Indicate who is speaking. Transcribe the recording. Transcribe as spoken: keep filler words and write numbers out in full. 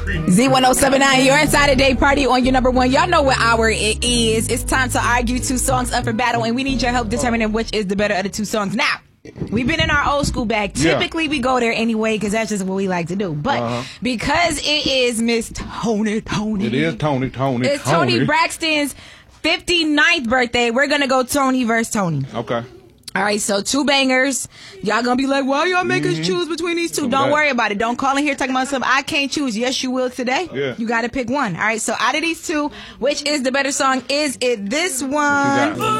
Speaker 1: Z ten seventy-nine, you're inside a day party on your number one. Y'all know what hour it is. It's time to argue two songs up for battle, and we need your help determining which is the better of the two songs. Now, we've been in our old school bag. Typically, yeah. we go there anyway because that's just what we like to do. But uh-huh. because it is Miss Toni, Toni.
Speaker 2: It is Toni, Toni,
Speaker 1: It's Toni, Toni Braxton's fifty-ninth birthday. We're going to go Toni versus Toni.
Speaker 2: Okay.
Speaker 1: All right, so two bangers. Y'all gonna be like, why y'all make mm-hmm. us choose between these two? Don't worry about it. Don't call in here talking about something I can't choose. Yes, you will today.
Speaker 2: Yeah.
Speaker 1: You gotta pick one. All right, so out of these two, which is the better song? Is it this one?